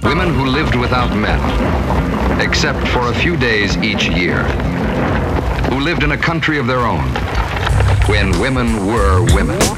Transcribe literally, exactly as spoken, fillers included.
Women who lived without men, except for a few days each year. Who lived in a country of their own, when women were women.